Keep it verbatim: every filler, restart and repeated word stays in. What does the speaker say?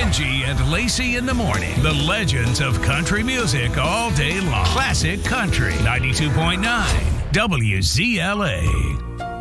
Benji and Lacey in the morning. The legends of country music all day long. Classic Country ninety-two point nine W Z L A.